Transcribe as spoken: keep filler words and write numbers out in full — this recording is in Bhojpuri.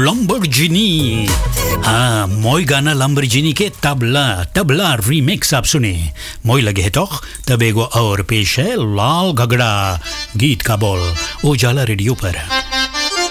लैम्बोर्गिनी। हाँ, मोई गाना लैम्बोर्गिनी के तबला तबला रीमिक्स आप सुने। मोई लगे है तो तब एगो और पेश है लाल घगड़ा गीत का बोल उजाला रेडियो पर।